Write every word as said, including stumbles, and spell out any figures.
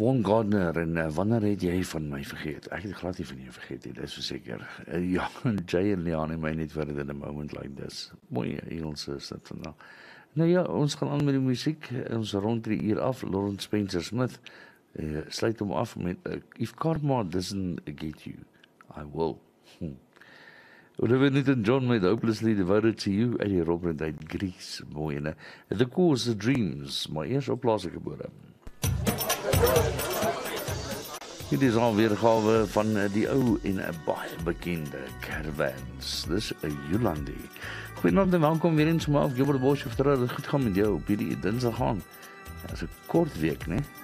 Vaughan Gardner en uh, wanneer het jy van my vergeet? Ek het glad nie van jou vergeet nie, dis verseker. Uh, ja, Jay en Leon en my net verder in a moment like this. Mooi Engels is dit vandag. Nou ja, ons gaan aan met die musiek. Ons rond die uur af. Lawrence Spencer Smith uh, sluit hom af met uh, If Karma Doesn't Get You, I Will. Hm. Olivia Newton-John met Hopelessly Devoted to You uit die Robert uit Greece. Mooi ene. The Cause, The Dreams, maar eers op plaaslike bodem. Dit is al weergawe van die ou en 'n baie bekende Caravans. Dis 'n Jolandi. Goeienaand en welkom weer eens maar op Gilbert Bosch of terwyl dit goed gaan met jou op hierdie Dinsdag gaan. Dit is 'n kort week, né?